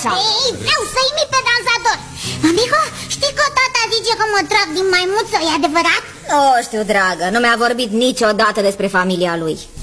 așa? Ei, vreau să imit pe dansator. Mamico, știi că tata zice că mă trag din maimuță, e adevărat? Nu știu, dragă, nu mi-a vorbit niciodată despre familia lui.